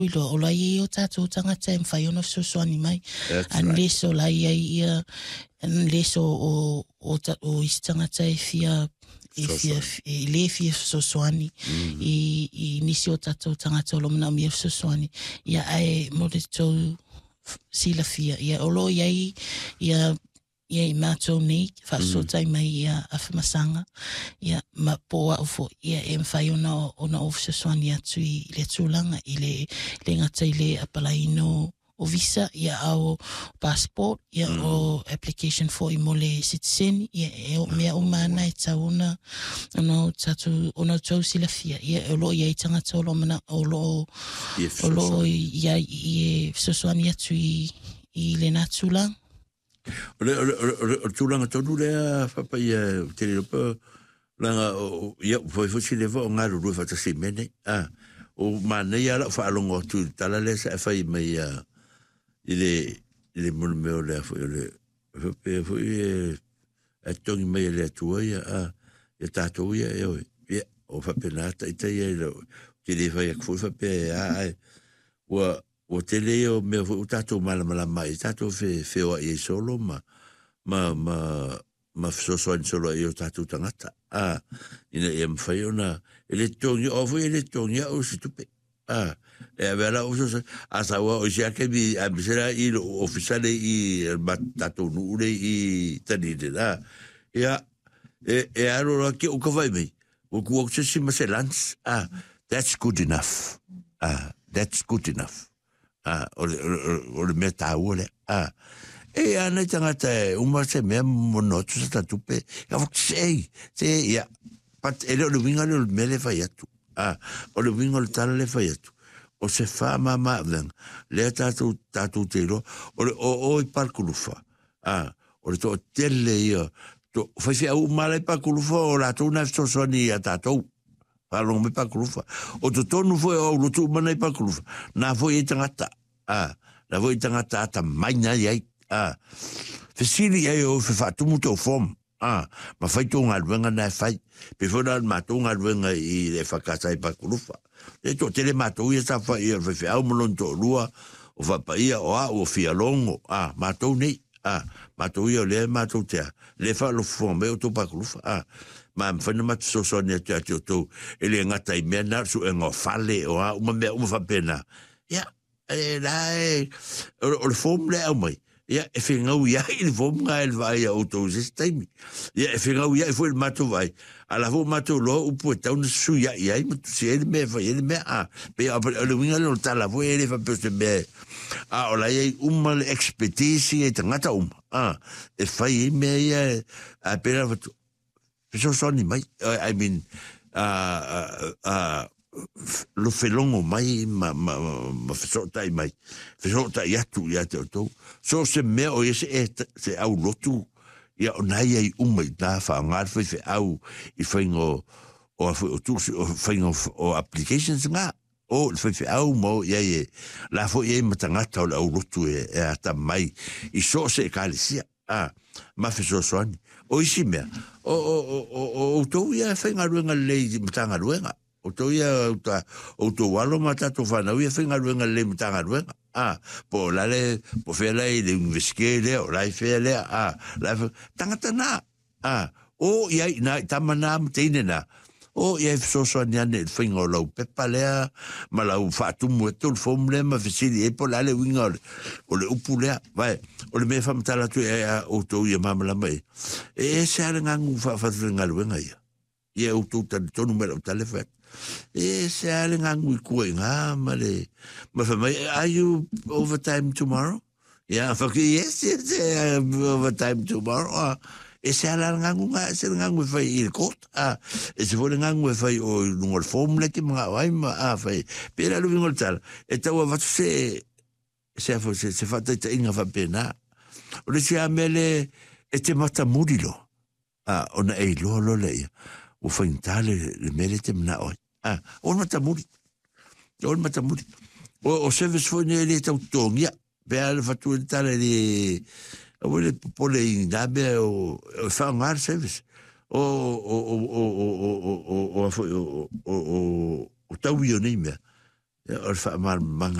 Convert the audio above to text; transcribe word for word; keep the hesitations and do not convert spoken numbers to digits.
Ilo o lai e o tātou tangata e mwhai ono sosoani mai. That's An right. leso lai ai ia, an leso o, o, ta- o isi tangata e fia, e fia, e le fia sosoani. I, i nisi o tātou tangata o lomana o mia sosoani. Ia ai mo le tau sila fia. Ia olo iai, ia ia i mātou nei, whaasotai mai ia awhamasanga, ia ma poa ufo, ia e mwhai ona ona o sosoani atu i le tūlanga, i le, le ngata i le apalaino o visa, ia au passport, ia mm. o application for i mo le citizen, ia e o mea o mana e tau ona, ona o tatu, ona o tau sila fia, ia e lo ia i tangata o lo mana, o lo, o lo ia i e sosoani atu i, i le nā tūlanga. O le, o le, o le, o tūlanga tonu lea whapai e tere ropa langa o ia foi fosi lewa o ngā ruru whatasi mene ah, o mānei ala whaalongo tu tala le sa e whai mai a i le i le munu meo lea foi o le whapai foi e e tongi mai le atua ia a e tātou ia e oi ia o whapai nāta i tai e te le whai ak foi whapai a ai ua o te leo me o tātou malamala mai, tātou fe feo i e solo, ma, ma, ma, ma sosoani solo i o tātou tangata. Ah, ina e mwhai ona, e le tongi, o fui e le tongi a o si tupe. Ah, e a vera o sosoani, a sawa o si ake mi, a misera i lo ofisale i tātou nuure i tanide, ah. Ia, e, e aro rake o kawai mei, o kuok se si mase lans, ah, that's good enough. Ah, that's good enough. Ah, o le, o le mea tāua le, ah. E ana i tangata e uma se mea monotu sa tatupe, ka wak sei, se ia, pat ele o le winga le o le mea le fai atu, ah, o le winga le tala le fai atu, o se wha ma ma venga, lea tātou, tātou te ilo, o le o o i parkulufa, ah, o le to tele ia, to, fai fia u mala i parkulufa, o la tau na fitosoni a tātou, Along me pakulufa. O to tonu foi o lutu mana i pakulufa. Na foi e tangata. Ah, na foi e tangata ata maina iai. Ah, fesili ai o fe fatumu to fom. Ah, ma fai to nga luenga na fai. Pe fona ma to nga luenga i le fakasa i pakulufa. E to tele ma to ia sa fai e fe fe au molon to lua. O fa pa ia o a o fia longo. Ah, ma to nei. Ah, ma to ia le ma to tea. Le fa lo fom me o to pakulufa. Ah. Ma mfana mat so so ne te atu to ele ngata i mena su e ngo fale o a uma me uma fa pena ya e dai o le fom le au mai ya e finga u ya il fom nga el vai auto sistemi ya e finga u ya e foi el mato vai ala vo mato lo u pu ta un su ya ya i matu se ele me fa ele me a pe a le winga lo ta la vo ele fa pe se be a ola ye uma expertise e ngata um a e fai me ya a pera so soni mai, I mean, uh, uh, lo felongo mai, ma, ma, ma fesotai mai, fesotai atu ia te otou. So se mea o ese e se au lotu, ia o nai ai umai nā whaangar whai whi au i whaingo o o tu o whaingo o applications ngā. O whai whi au mo ia e, la fo ia i matangata o le au lotu e, e ata mai, i so se e kālisia, ah, ma fesosoani. O isi mea, o o o o o tau ia whainga ruenga lei matanga ruenga. O tau ia o tau walo mata to whanau ia whainga ruenga lei matanga ruenga. Ah, po lale, po whela i le universike lea, o lai whea lea, ah, lai whea, tangata nā, ah, o ia i nā, tamana mteine nā. O ia i wsosoa ni ane il whainga o lau pepa lea, ma lau whaatumu e tol fom lea, ma whisiri e po lale winga o le, o le upu lea, vai, o le mea whamatala tu e a o tau ia mamala mai. E e se ale ngangu whaafatu ngā luenga ia. Ia o tau tani tonu mera o tale whaat. E se ale ngangu i kua i ngā, ma le, ma whamai, are you overtime tomorrow? Ia, whaki, yes, yes, overtime tomorrow. Ah, e se ala ngangu ngā, e se ngangu e whai i le kota, ah, e se fore ngangu e whai o nungol fōmule ki mga waima, ah, whai, pera lu vingol tala, e tau a watu se, se a se, se whatai ta inga whapena, o le se a mele, e te mata murilo, ah, ona e lo lo le ia, o whaintale le mele te mna oi, ah, o mata muri, o mata muri, o, o service fone e le tau tongia, pera le whatu e tala le, o le pole i ngabe o whaangar service. O o o o o o o o o o o tau i o nei mea. o fa mal